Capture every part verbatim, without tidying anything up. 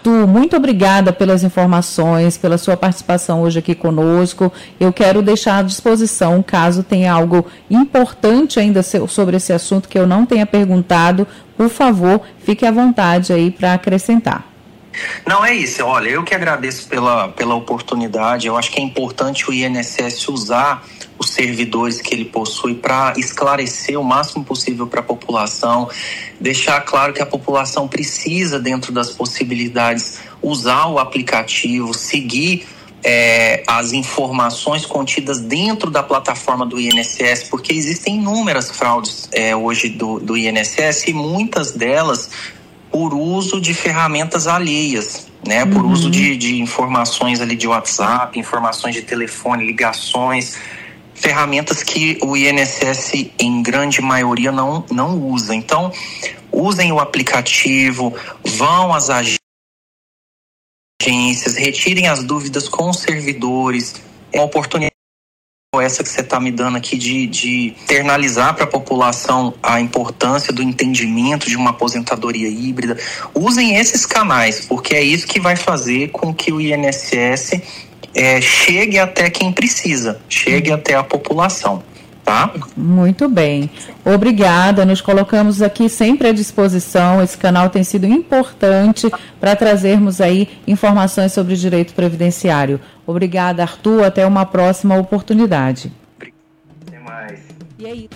Arthur, muito obrigada pelas informações, pela sua participação hoje aqui conosco. Eu quero deixar à disposição, caso tenha algo importante ainda sobre esse assunto que eu não tenha perguntado, por favor, fique à vontade aí para acrescentar. Não, é isso. Olha, eu que agradeço pela, pela oportunidade. Eu acho que é importante o I N S S usar os servidores que ele possui para esclarecer o máximo possível para a população, deixar claro que a população precisa, dentro das possibilidades, usar o aplicativo, seguir é, as informações contidas dentro da plataforma do I N S S, porque existem inúmeras fraudes é, hoje do, do I N S S e muitas delas por uso de ferramentas alheias, né? Por uhum. uso de, de informações ali de WhatsApp, informações de telefone, ligações, ferramentas que o I N S S, em grande maioria, não, não usa. Então, usem o aplicativo, vão às agências, retirem as dúvidas com os servidores. É uma oportunidade essa que você está me dando aqui de, de internalizar para a população a importância do entendimento de uma aposentadoria híbrida. Usem esses canais, porque é isso que vai fazer com que o I N S S é, chegue até quem precisa, chegue até a população. Tá? Muito bem. Obrigada. Nos colocamos aqui sempre à disposição. Esse canal tem sido importante para trazermos aí informações sobre direito previdenciário. Obrigada, Arthur. Até uma próxima oportunidade. Até mais. E aí?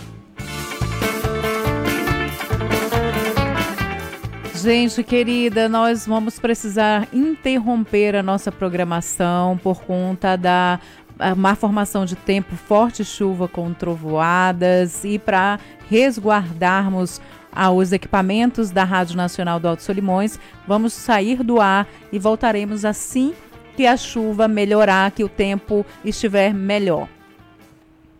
Gente querida, nós vamos precisar interromper a nossa programação por conta da a má formação de tempo, forte chuva com trovoadas, e para resguardarmos ah, os equipamentos da Rádio Nacional do Alto Solimões, vamos sair do ar e voltaremos assim que a chuva melhorar, que o tempo estiver melhor.